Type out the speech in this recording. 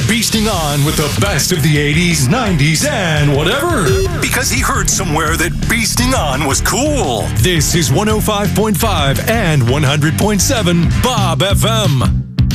beasting on with the best of the 80s, 90s, and whatever. Because he heard somewhere that beasting on was cool. This is 105.5 and 100.7 Bob FM.